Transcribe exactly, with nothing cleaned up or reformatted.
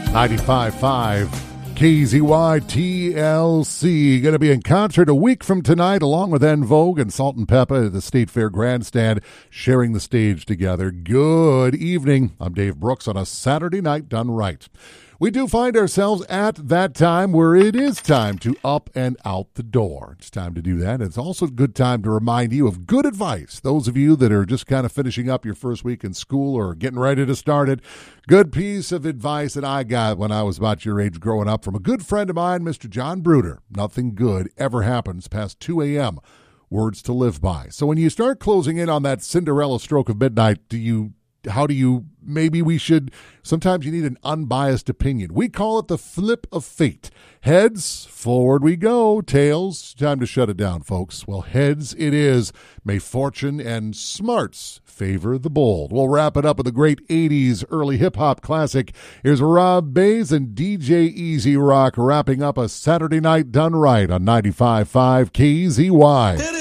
ninety-five point five K Z Y T L C. Going to be in concert a week from tonight, along with En Vogue and Salt and Peppa at the State Fair Grandstand, sharing the stage together. Good evening. I'm Dave Brooks on a Saturday night done right. We do find ourselves at that time where it is time to up and out the door. It's time to do that. It's also a good time to remind you of good advice. Those of you that are just kind of finishing up your first week in school or getting ready to start it, good piece of advice that I got when I was about your age growing up from a good friend of mine, Mister John Bruder. Nothing good ever happens past two a.m. Words to live by. So when you start closing in on that Cinderella stroke of midnight, do you How do you, maybe we should, sometimes you need an unbiased opinion. We call it the flip of fate. Heads, forward we go. Tails, time to shut it down, folks. Well, heads it is. May fortune and smarts favor the bold. We'll wrap it up with a great eighties early hip-hop classic. Here's Rob Bays and D J Easy Rock wrapping up a Saturday night done right on ninety-five point five K Z Y.